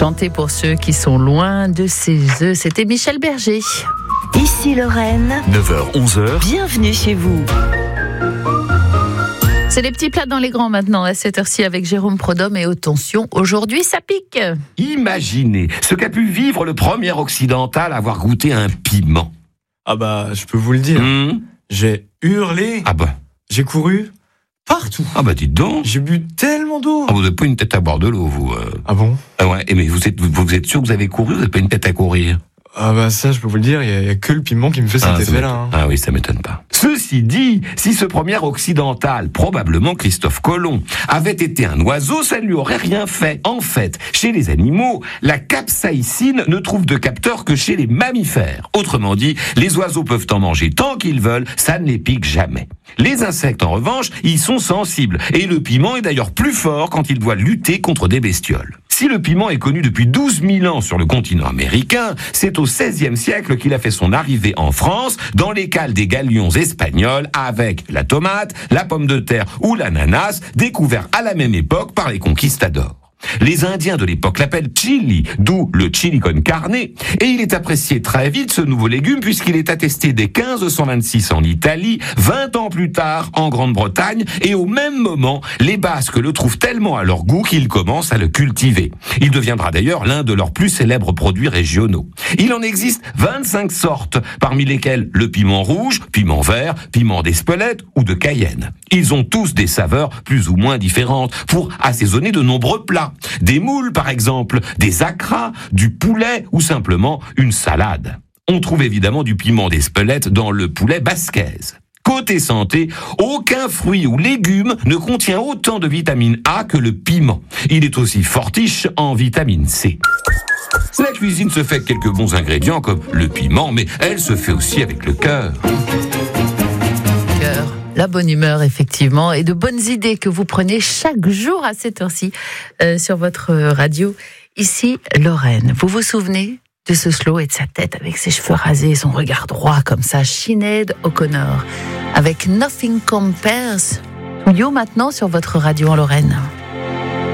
Chanter pour ceux qui sont loin de ces œufs, c'était Michel Berger. Ici Lorraine, 9h-11h, bienvenue chez vous. C'est les petits plats dans les grands maintenant, à cette heure-ci avec Jérôme Prodhomme et haute tension. Aujourd'hui, ça pique. Imaginez ce qu'a pu vivre le premier occidental à avoir goûté un piment. Ah bah, je peux vous le dire. J'ai hurlé, Ah bah, j'ai couru partout. dites donc. J'ai bu tellement d'eau. Ah, vous n'avez pas une tête à boire de l'eau, vous. Ah bon? Ah ouais, mais vous êtes sûr que vous avez couru, vous n'avez pas une tête à courir? Ah bah ça, je peux vous le dire, il y a que le piment qui me fait cet effet-là. Ah oui, ça m'étonne pas. Ceci dit, si ce premier occidental, probablement Christophe Colomb, avait été un oiseau, ça ne lui aurait rien fait. En fait, chez les animaux, la capsaïcine ne trouve de capteur que chez les mammifères. Autrement dit, les oiseaux peuvent en manger tant qu'ils veulent, ça ne les pique jamais. Les insectes, en revanche, y sont sensibles. Et le piment est d'ailleurs plus fort quand il doit lutter contre des bestioles. Si le piment est connu depuis 12 000 ans sur le continent américain, c'est au XVIe siècle qu'il a fait son arrivée en France, dans les cales des galions espagnols, avec la tomate, la pomme de terre ou l'ananas, découverts à la même époque par les conquistadors. Les Indiens de l'époque l'appellent chili, d'où le chili con carne, et il est apprécié très vite ce nouveau légume puisqu'il est attesté dès 1526 en Italie, 20 ans plus tard en Grande-Bretagne, et au même moment, les Basques le trouvent tellement à leur goût qu'ils commencent à le cultiver. Il deviendra d'ailleurs l'un de leurs plus célèbres produits régionaux. Il en existe 25 sortes, parmi lesquelles le piment rouge, piment vert, piment d'Espelette ou de Cayenne. Ils ont tous des saveurs plus ou moins différentes pour assaisonner de nombreux plats. Des moules par exemple, des acras, du poulet ou simplement une salade. On trouve évidemment du piment d'Espelette dans le poulet basquaise. Côté santé, aucun fruit ou légume ne contient autant de vitamine A que le piment. Il est aussi fortiche en vitamine C. La cuisine se fait avec quelques bons ingrédients comme le piment, mais elle se fait aussi avec le cœur. La bonne humeur, effectivement, et de bonnes idées que vous prenez chaque jour à cette heure-ci sur votre radio. Ici, Lorraine. Vous vous souvenez de ce slow et de sa tête avec ses cheveux rasés et son regard droit comme ça, Sinéad O'Connor, avec Nothing Compares to You maintenant sur votre radio en Lorraine.